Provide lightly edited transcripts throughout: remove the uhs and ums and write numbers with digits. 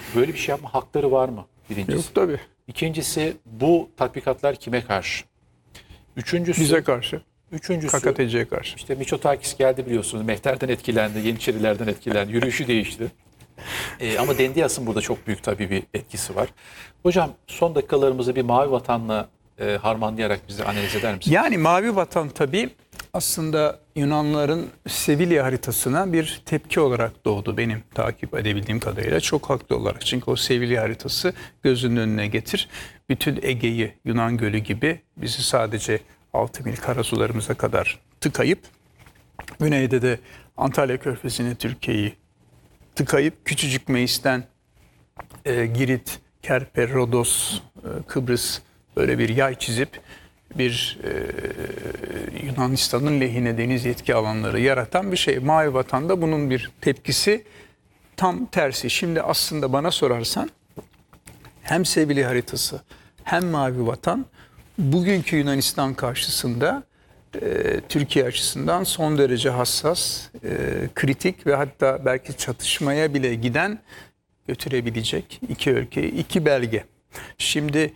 Böyle bir şey yapma hakları var mı? Birincisi. Yok tabii. İkincisi, bu tatbikatlar kime karşı? Bize karşı. Üçüncüsü KKTC'ye karşı. işte Miçotakis geldi biliyorsunuz. Mehter'den etkilendi, Yeniçerilerden etkilendi. Yürüyüşü değişti. Ama Dendias'ın burada çok büyük tabii bir etkisi var. Hocam son dakikalarımızı bir Mavi Vatan'la harmanlayarak bize analiz eder misiniz? Yani Mavi Vatan tabii aslında Yunanların Sevilya haritasına bir tepki olarak doğdu benim takip edebildiğim kadarıyla. Çok haklı olarak. Çünkü o Sevilya haritası gözünün önüne getir. Bütün Ege'yi Yunan Gölü gibi bizi sadece 6 mil karasularımıza kadar tıkayıp güneyde de Antalya Körfezi'ne Türkiye'yi tıkayıp küçücük Meis'ten Girit, Kerper, Rodos, Kıbrıs böyle bir yay çizip bir Yunanistan'ın lehine deniz yetki alanları yaratan bir şey. Mavi Vatan'da bunun bir tepkisi tam tersi. Şimdi aslında bana sorarsan hem Sevilya haritası hem Mavi Vatan bugünkü Yunanistan karşısında Türkiye açısından son derece hassas, kritik ve hatta belki çatışmaya bile giden götürebilecek iki ülke, iki belge. Şimdi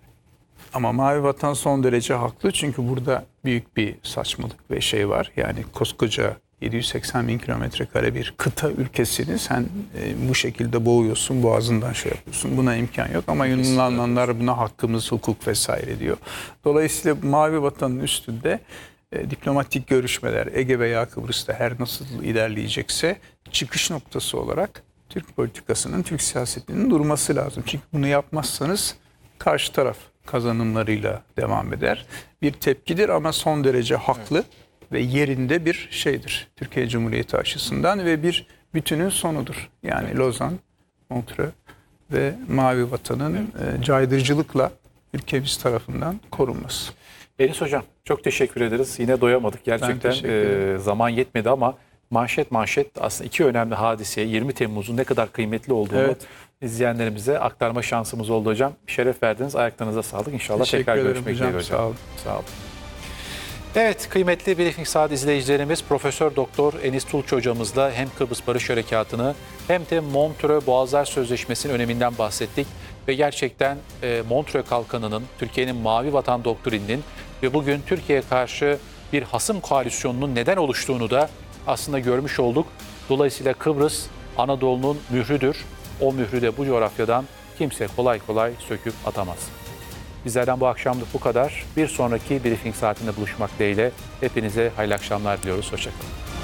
ama Mavi Vatan son derece haklı çünkü burada büyük bir saçmalık ve şey var. Yani koskoca 780 bin kilometre kare bir kıta ülkesini sen bu şekilde boğuyorsun, boğazından şey yapıyorsun. Buna imkan yok ama Yunanlılar buna hakkımız, hukuk vesaire diyor. Dolayısıyla Mavi Vatan'ın üstünde diplomatik görüşmeler Ege veya Kıbrıs'ta her nasıl ilerleyecekse çıkış noktası olarak Türk politikasının, Türk siyasetinin durması lazım. Çünkü bunu yapmazsanız karşı taraf kazanımlarıyla devam eder. Bir tepkidir ama son derece haklı ve yerinde bir şeydir Türkiye Cumhuriyeti açısından ve bir bütünün sonudur. Yani Lozan, Montreux ve Mavi Vatan'ın caydırıcılıkla ülkemiz tarafından korunması. Enis Hocam çok teşekkür ederiz. Yine doyamadık gerçekten. Zaman yetmedi ama manşet aslında iki önemli hadiseye 20 Temmuz'un ne kadar kıymetli olduğunu izleyenlerimize aktarma şansımız oldu hocam. Şeref verdiniz. Ayaklarınıza sağlık. İnşallah tekrar görüşmek üzere hocam. Sağ olun. Sağ olun. Evet, kıymetli Briefing Saat izleyicilerimiz, Profesör Doktor Enis Tulç hocamızla hem Kıbrıs Barış Harekatı'nı hem de Montreux Boğazlar Sözleşmesi'nin öneminden bahsettik. Ve gerçekten Montreux Kalkanı'nın, Türkiye'nin Mavi Vatan doktrininin ve bugün Türkiye'ye karşı bir hasım koalisyonunun neden oluştuğunu da aslında görmüş olduk. Dolayısıyla Kıbrıs Anadolu'nun mührüdür. O mührü de bu coğrafyadan kimse kolay kolay söküp atamaz. Bizlerden bu akşamlık bu kadar. Bir sonraki Briefing Saatinde buluşmak dileğiyle hepinize hayırlı akşamlar diliyoruz. Hoşça kalın.